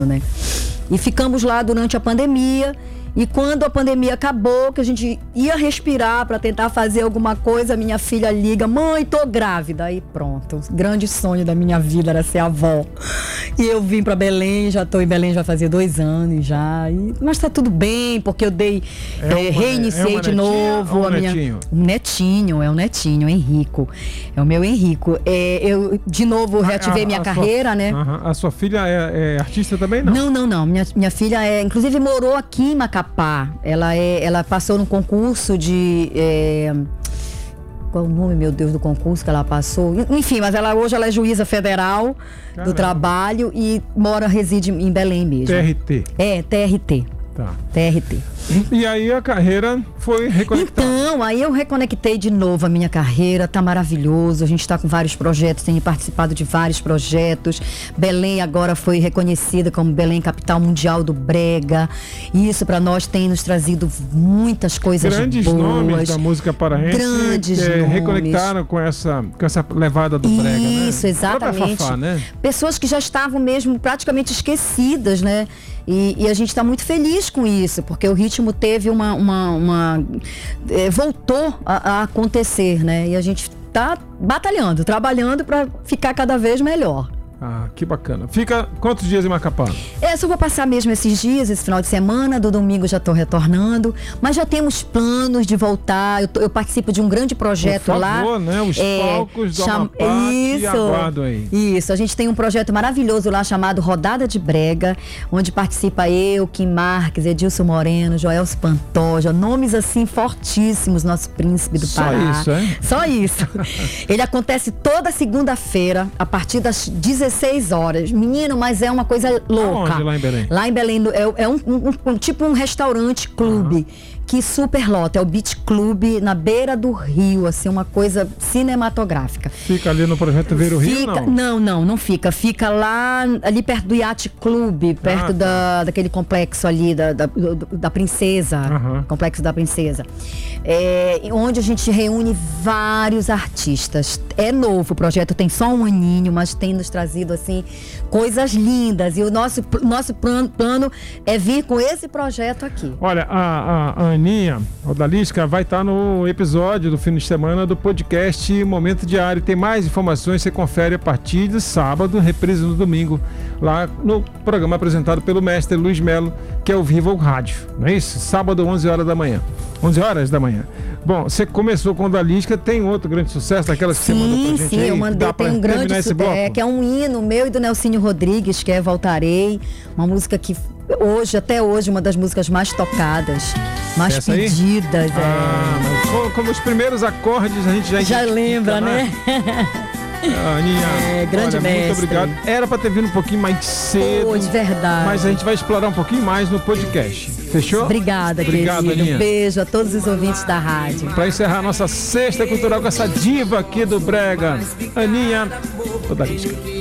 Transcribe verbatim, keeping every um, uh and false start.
né? E ficamos lá durante a pandemia. E quando a pandemia acabou, que a gente ia respirar para tentar fazer alguma coisa, minha filha liga: mãe, tô grávida. Aí pronto, o grande sonho da minha vida era ser avó. E eu vim para Belém, já tô em Belém já fazia dois anos já. E, mas tá tudo bem, porque eu dei, é é, uma, reiniciei é de novo um a minha. Netinho? Um netinho, é um netinho, Henrico. É o meu Henrico. É, eu de novo reativei a, a, minha a carreira, sua, né? Uh-huh. A sua filha é, é artista também, não? Não, não, não. Minha, minha filha é, inclusive morou aqui em Macapá. Ela, é, ela passou no concurso de... É, qual o nome, meu Deus, do concurso que ela passou? Enfim, mas ela, hoje ela é juíza federal. Caramba. Do trabalho e mora, reside em Belém mesmo. T R T. É, T R T. Tá. T R T. E aí a carreira foi reconectada. Então, aí eu reconectei de novo a minha carreira, tá maravilhoso. A gente tá com vários projetos, tenho participado de vários projetos. Belém agora foi reconhecida como Belém Capital Mundial do Brega. E isso para nós tem nos trazido muitas coisas Grandes boas. nomes da música paraense. Grandes que nomes. Reconectaram com essa, com essa levada do isso, Brega, né? Isso, exatamente. Fafá, né? Pessoas que já estavam mesmo praticamente esquecidas, né? E, e a gente está muito feliz com isso, porque o ritmo teve uma... uma, uma é, voltou a, a acontecer, né? E a gente está batalhando, trabalhando para ficar cada vez melhor. Ah, que bacana. Fica quantos dias em Macapá? É, só vou passar mesmo esses dias, esse final de semana. Do domingo já estou retornando. Mas já temos planos de voltar. Eu, tô, eu participo de um grande projeto Por lá. favor, né? Os é, palcos do cham... Amapá, Isso. te aguardo aí. Isso. A gente tem um projeto maravilhoso lá chamado Rodada de Brega, onde participa eu, Kim Marques, Edilson Moreno, Joelso Pantoja, nomes assim fortíssimos, nosso príncipe do Só Pará. Só isso, hein? Só isso. Ele acontece toda segunda-feira, a partir das dezesseis horas. Menino, mas é uma coisa louca. Aonde, lá em Belém? Lá em Belém é, é um, um, um tipo um restaurante clube. Uhum. Que super lota, é o Beach Club na beira do rio, assim, uma coisa cinematográfica. Fica ali no projeto Ver o Rio, fica, não? Não, não, não fica. Fica lá, ali perto do Yacht Club, perto ah, tá. da, daquele complexo ali, da, da, da Princesa, uhum. Complexo da Princesa. É, onde a gente reúne vários artistas. É novo o projeto, tem só um aninho, mas tem nos trazido, assim, coisas lindas. E o nosso, nosso plano, plano é vir com esse projeto aqui. Olha, a, a, a Aninha Odalisca vai estar no episódio do fim de semana do podcast Momento Diário. Tem mais informações, você confere a partir de sábado, reprise no domingo, lá no programa apresentado pelo mestre Luiz Melo, que é o Vivo Rádio, não é isso? Sábado, onze horas da manhã. onze horas da manhã. Bom, você começou com Odalisca, tem outro grande sucesso, daquelas que sim, você mandou pra gente sim, aí? eu mandei, tem um grande sucesso, é, que é um hino meu e do Nelsinho Rodrigues, que é Voltarei, uma música que hoje, até hoje, uma das músicas mais tocadas, mais essa pedidas. Ah, é. mas como, como os primeiros acordes a gente já Já lembra, né? Ah, Aninha, é, grande olha, mestre. Muito obrigado. Era para ter vindo um pouquinho mais cedo. Pô, de verdade. Mas a gente vai explorar um pouquinho mais no podcast. Fechou? Obrigada, Obrigado, querido. Aninha. Um beijo a todos os ouvintes da rádio. Para encerrar a nossa sexta cultural com essa diva aqui do Brega, Aninha Odalisca.